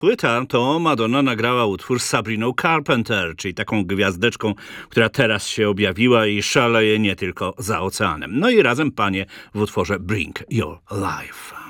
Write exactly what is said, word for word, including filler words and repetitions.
płyta to Madonna nagrała utwór z Sabriną Carpenter, czyli taką gwiazdeczką, która teraz się objawiła i szaleje nie tylko za oceanem. No i razem panie w utworze Bring Your Life.